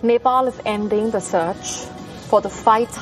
Nepal is ending the search for the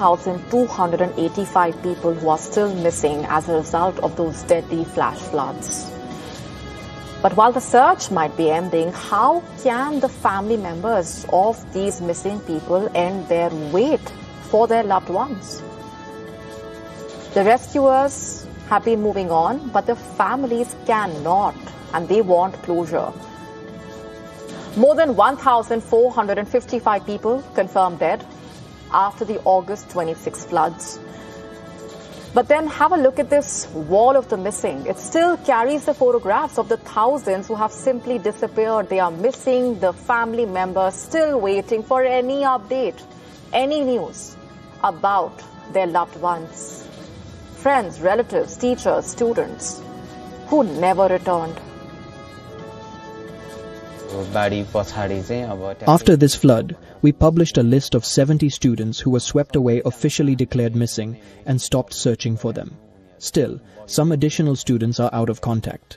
5,285 people who are still missing as a result of those deadly flash floods. But while the search might be ending, how can the family members of these missing people end their wait for their loved ones? The rescuers have been moving on, but the families cannot, and they want closure. More than 1,455 people confirmed dead after the August 26 floods. But then have a look at this wall of the missing. It still carries the photographs of the thousands who have simply disappeared. They are missing, the family members still waiting for any update, any news about their loved ones. Friends, relatives, teachers, students who never returned. After this flood, we published a list of 70 students who were swept away, officially declared missing, and stopped searching for them. Still, some additional students are out of contact.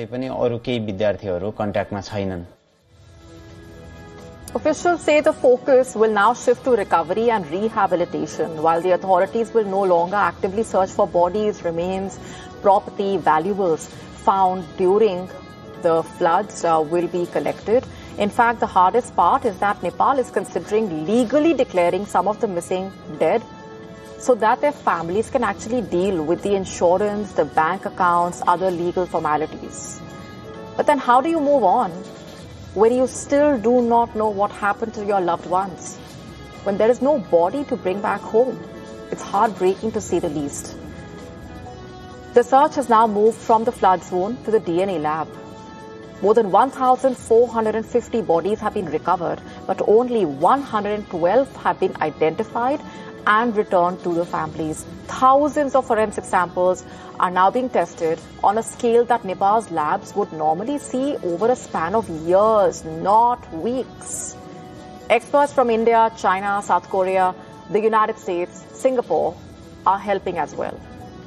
Officials say the focus will now shift to recovery and rehabilitation, while the authorities will no longer actively search for bodies, remains, property, valuables found during the floods will be collected. In fact, the hardest part is that Nepal is considering legally declaring some of the missing dead so that their families can actually deal with the insurance, the bank accounts, other legal formalities. But then how do you move on when you still do not know what happened to your loved ones? When there is no body to bring back home? It's heartbreaking to say the least. The search has now moved from the flood zone to the DNA lab. More than 1,450 bodies have been recovered, but only 112 have been identified and returned to the families. Thousands of forensic samples are now being tested on a scale that Nepal's labs would normally see over a span of years, not weeks. Experts from India, China, South Korea, the United States, Singapore are helping as well.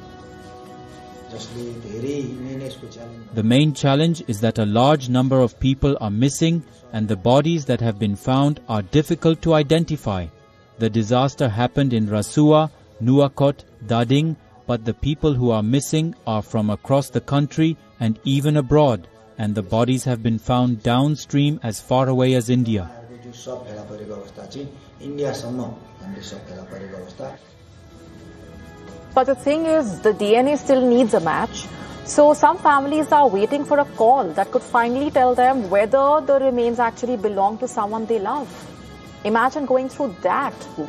The main challenge is that a large number of people are missing and the bodies that have been found are difficult to identify. The disaster happened in Rasua, Nuwakot, Dading, but the people who are missing are from across the country and even abroad, and the bodies have been found downstream as far away as India. But the thing is, the DNA still needs a match. So some families are waiting for a call that could finally tell them whether the remains actually belong to someone they love. Imagine going through that.